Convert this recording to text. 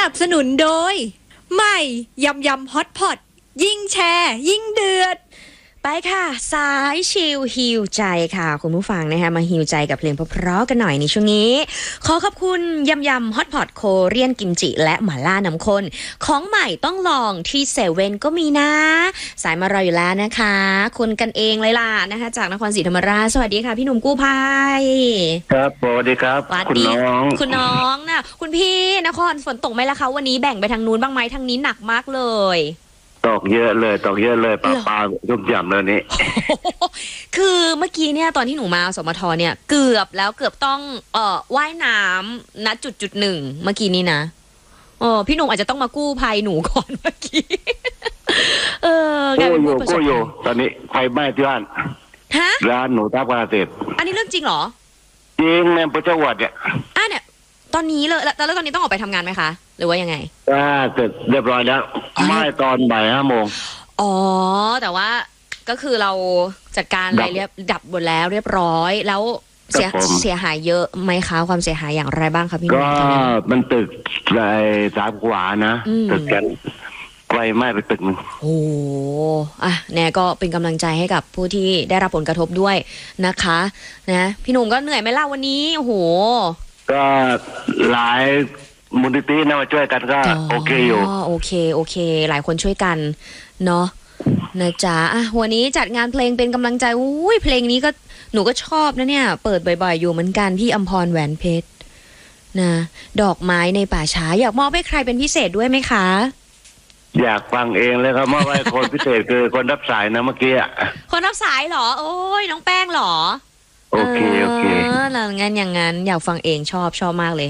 บสนุนโดยใหม่ยำยำฮอตพอตยิ่งแชร์ยิ่งเดือดไปค่ะสายชิลฮิวใจค่ะคุณผู้ฟังนะคะมาฮิวใจกับเพลงเพราะๆกันหน่อยในช่วงนี้ขอขอบคุณยำยำฮอตพอตโคเรียนกิมจิและหม่าล่าน้ำข้นของใหม่ต้องลองที่เซเว่นก็มีนะสายมารออยู่แล้วนะคะคุณกันเองเลยล่ะนะคะจากนครศรีธรรมราชสวัสดีค่ะพี่หนุ่มกู้ภัยครับสวัสดีครับคุณน้องนะคุณพี่นครฝนตกไหมล่ะคะวันนี้แบ่งไปทางนู้นบ้างไหมทางนี้หนักมากเลยตกเยอะเลยปลาทุกอย่างเลยนี่คือเมื่อกี้เนี่ยตอนที่หนูมาสมทเนี่ยเกือบต้องว่ายน้ำณจุดหนึ่งเมื่อกี้นี้นะพี่หนุ่มอาจจะต้องมากู้ภัยหนูก่อนเมื่อกี้กู้อยู่ตอนนี้ไฟไหม้ที่บ้านร้านหนูทับการเกษตรอันนี้เรื่องจริงเหรอจริงในประจังหวัดเนี่ยเนี่ยตอนนี้เลยแล้วตอนนี้ต้องออกไปทำงานไหมคะหรือว่ายังไงเสร็จเรียบร้อยแล้วไม่ตอนบ่าย5 โมงแต่ว่าก็คือเราจัดการอะไรดับหมดแล้วเรียบร้อยแล้วเสียหายเยอะไหมคะความเสียหายอย่างไรบ้างคะพี่นุ่มก็มันตึก3 ขวานะตึกกันไฟไหม้ไปตึกนึงเนี่ยก็เป็นกำลังใจให้กับผู้ที่ได้รับผลกระทบด้วยนะคะนะพี่หนุ่มก็เหนื่อยไหมล่ะวันนี้โอ้โหก็หลายมูลนิธินะมาช่วยกันก็โอเคอยู่โอเคหลายคนช่วยกันเนาะนะจ๊ะวันนี้จัดงานเพลงเป็นกำลังใจเพลงนี้ก็หนูก็ชอบนะเนี่ยเปิดบ่อยๆอยู่เหมือนกันพี่อำพรแหวนเพชรนะดอกไม้ในป่าช้าอยากมอบให้ใครเป็นพิเศษด้วยไหมคะอยากฟังเองเลยครับมอบให้คนพิเศษคือคนรับสายนะเมื่อกี้คนรับสายเหรอโอ้ยน้องแป้งเหรอโอเคงั้นอย่างนั้นอยากฟังเองชอบมากเลย